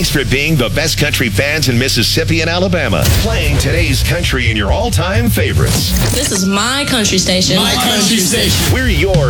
Thanks for being the best country fans in Mississippi and Alabama. Playing today's country and your all-time favorites. This is my country station. My country station. We're your